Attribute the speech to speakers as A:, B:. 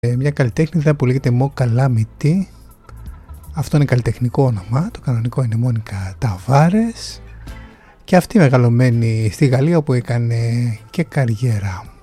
A: μια καλλιτέχνηδα που λέγεται Mo Calamity. Αυτό είναι καλλιτεχνικό όνομα, το κανονικό είναι Μόνικα Ταβάρες, και αυτή μεγαλωμένη στη Γαλλία όπου έκανε και καριέρα.